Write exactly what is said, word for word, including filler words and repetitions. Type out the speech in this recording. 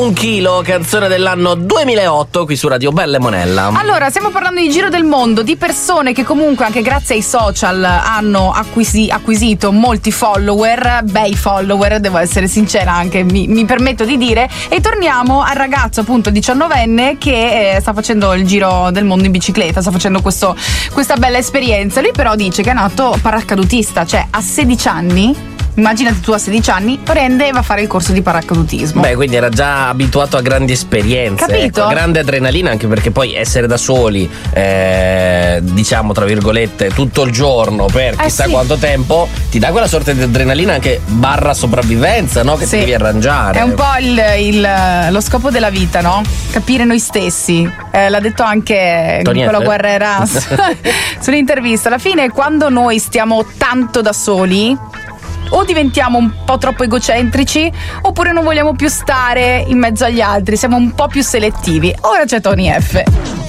Un chilo, canzone dell'anno duemilaotto qui su Radio Belle Monella. Allora, stiamo parlando di giro del mondo, di persone che comunque anche grazie ai social hanno acquisi- acquisito molti follower, bei follower, devo essere sincera, anche mi, mi permetto di dire. E torniamo al ragazzo appunto diciannovenne che eh, sta facendo il giro del mondo in bicicletta, sta facendo questo, questa bella esperienza. Lui però dice che è nato paracadutista, cioè a sedici anni. Immaginati tu a sedici anni, prende e va a fare il corso di paracadutismo. Beh, quindi era già abituato a grandi esperienze. Capito? Ecco, grande adrenalina, anche perché poi essere da soli, eh, diciamo tra virgolette, tutto il giorno per Eh chissà sì. quanto tempo, ti dà quella sorta di adrenalina anche barra sopravvivenza, no? Che Sì. ti devi arrangiare. È un po' il, il- lo scopo della vita, no? Capire noi stessi. Eh, l'ha detto anche Tony Nicola F. Guerrera sull'intervista. Alla fine, quando noi stiamo tanto da soli, o diventiamo un po' troppo egocentrici oppure non vogliamo più stare in mezzo agli altri, siamo un po' più selettivi. Ora c'è Tony F.